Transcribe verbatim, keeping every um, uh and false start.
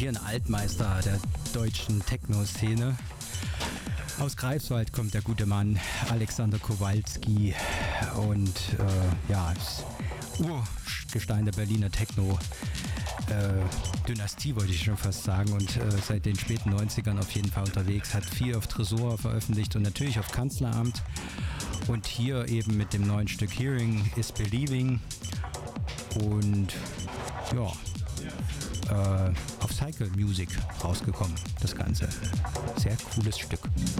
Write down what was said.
hier ein Altmeister der deutschen Techno-Szene. Aus Greifswald kommt der gute Mann Alexander Kowalski und äh, ja, ist Urgestein der Berliner Techno. Äh, Dynastie wollte ich schon fast sagen und äh, seit den späten neunzigern auf jeden Fall unterwegs, hat viel auf Tresor veröffentlicht und natürlich auf Kanzleramt und hier eben mit dem neuen Stück Hearing is Believing und ja, äh, auf Cycle Music rausgekommen, das Ganze. Sehr cooles Stück.